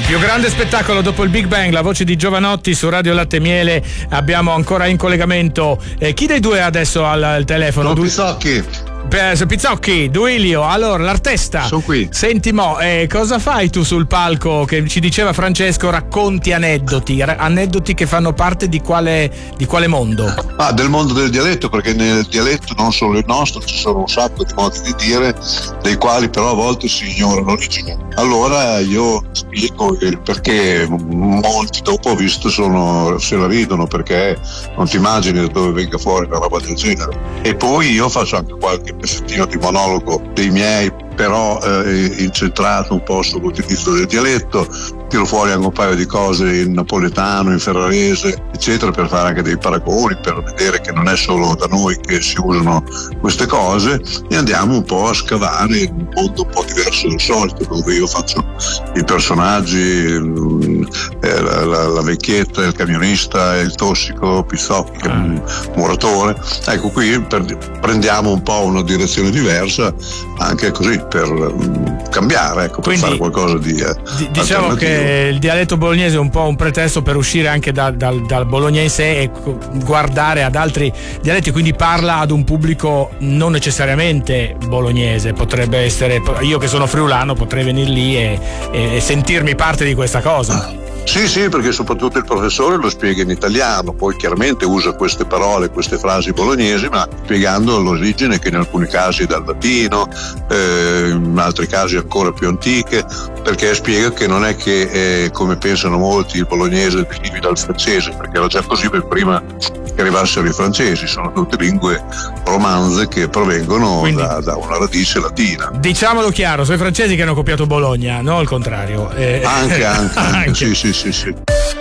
Più grande spettacolo dopo il Big Bang, la voce di Giovanotti su Radio Latte e Miele. Abbiamo ancora in collegamento chi dei due adesso al telefono? Pizzocchi. Pizzocchi, Duilio. Allora, l'artista. Sono qui. Senti cosa fai tu sul palco? Che ci diceva Francesco, racconti aneddoti che fanno parte di quale mondo? Del mondo del dialetto, perché nel dialetto, non solo il nostro, ci sono un sacco di modi di dire, dei quali però a volte si ignora l'origine. Allora io spiego il perché. Molti dopo ho visto se la ridono, perché non ti immagini da dove venga fuori una roba del genere. E poi io faccio anche qualche pezzettino di monologo dei miei, però incentrato un po' sull'utilizzo del dialetto. Tiro fuori anche un paio di cose in napoletano, in ferrarese, eccetera, per fare anche dei paragoni, per vedere che non è solo da noi che si usano queste cose, e andiamo un po' a scavare in un mondo un po' diverso dal solito, dove io faccio i personaggi, la vecchietta, il camionista, il tossico, Pizzocchi, che è un muratore. Ecco, qui prendiamo un po' una direzione diversa, anche così per cambiare, ecco, per fare qualcosa di diciamo che il dialetto bolognese è un po' un pretesto per uscire anche dal bolognese e guardare ad altri dialetti, quindi parla ad un pubblico non necessariamente bolognese. Potrebbe essere, io che sono friulano potrei venire lì e sentirmi parte di questa cosa. Sì, perché soprattutto il professore lo spiega in italiano, poi chiaramente usa queste parole, queste frasi bolognesi, ma spiegando l'origine, che in alcuni casi è dal latino, in altri casi ancora più antiche, perché spiega che non è che come pensano molti il bolognese derivi dal francese, perché era già così per prima che arrivassero i francesi, sono tutte lingue romanze che provengono da una radice latina. Diciamolo chiaro, sono i francesi che hanno copiato Bologna, no il contrario. Anche. Sì.